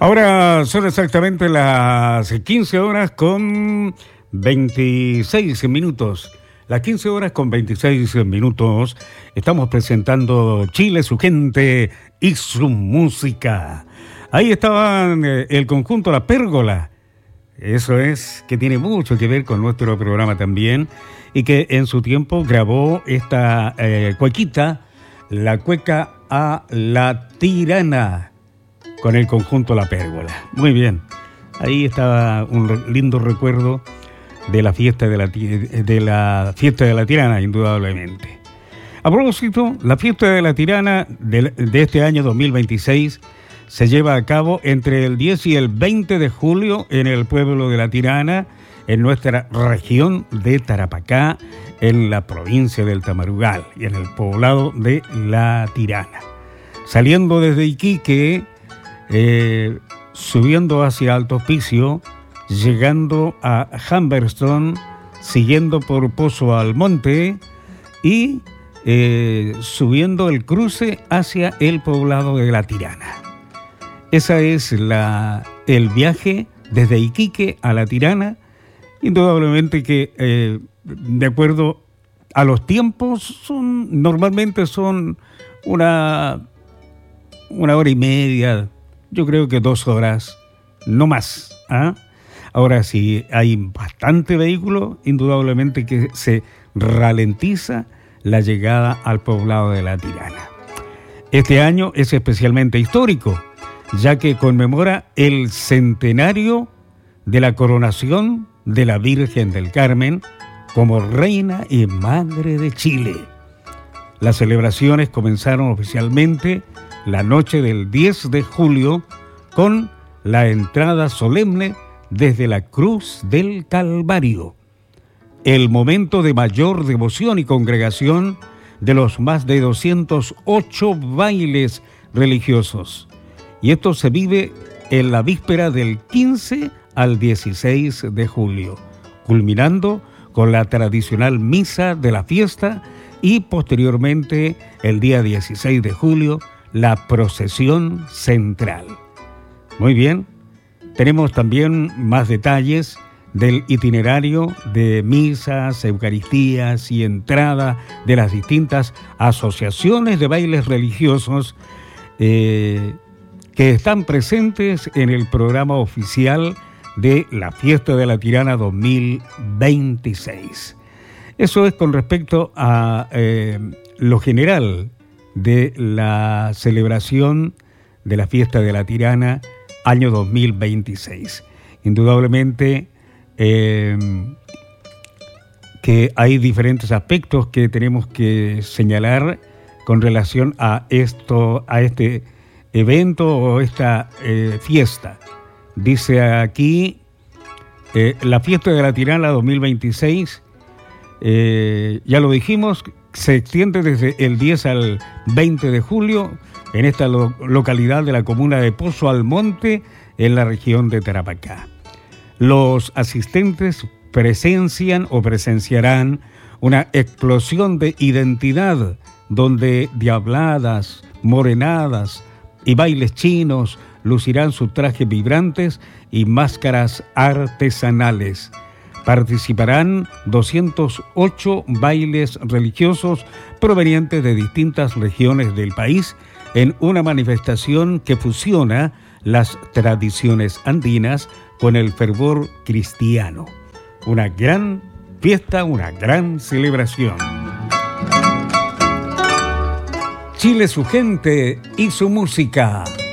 Ahora son exactamente las 15 horas con 26 minutos. Las 15 horas con 26 minutos estamos presentando Chile, su gente y su música. Ahí estaban el conjunto La Pérgola. Eso es, que tiene mucho que ver con nuestro programa también, y que en su tiempo grabó esta cuequita, la cueca a la tirana, con el conjunto La Pérgola. Muy bien, ahí estaba un lindo recuerdo de la fiesta de la fiesta de la tirana, indudablemente. A propósito, la fiesta de la tirana de este año 2026 se lleva a cabo entre el 10 y el 20 de julio en el pueblo de La Tirana, en nuestra región de Tarapacá, en la provincia del Tamarugal y en el poblado de La Tirana. Saliendo desde Iquique, subiendo hacia Alto Hospicio, llegando a Humberstone, siguiendo por Pozo Almonte y subiendo el cruce hacia el poblado de La Tirana. Ese es el viaje desde Iquique a La Tirana. Indudablemente que de acuerdo a los tiempos normalmente son una hora y media, yo creo que 2 horas, no más. Ahora, si hay bastante vehículo, indudablemente que se ralentiza la llegada al poblado de La Tirana. Este año es especialmente histórico, ya que conmemora el centenario de la coronación de la Virgen del Carmen como Reina y Madre de Chile. Las celebraciones comenzaron oficialmente la noche del 10 de julio con la entrada solemne desde la Cruz del Calvario, el momento de mayor devoción y congregación de los más de 208 bailes religiosos. Y esto se vive en la víspera del 15 al 16 de julio, culminando con la tradicional misa de la fiesta y posteriormente, el día 16 de julio, la procesión central. Muy bien, tenemos también más detalles del itinerario de misas, eucaristías y entrada de las distintas asociaciones de bailes religiosos que están presentes en el programa oficial de la Fiesta de la Tirana 2026. Eso es con respecto a lo general de la celebración de la Fiesta de la Tirana año 2026. Indudablemente que hay diferentes aspectos que tenemos que señalar con relación a este evento o esta fiesta. Dice aquí, la Fiesta de la Tirana 2026, ya lo dijimos, se extiende desde el 10 al 20 de julio en esta localidad de la comuna de Pozo Almonte, en la región de Tarapacá. Los asistentes presenciarán una explosión de identidad donde diabladas, morenadas y bailes chinos lucirán sus trajes vibrantes y máscaras artesanales. Participarán 208 bailes religiosos provenientes de distintas regiones del país en una manifestación que fusiona las tradiciones andinas con el fervor cristiano. Una gran fiesta, una gran celebración. Chile, su gente y su música.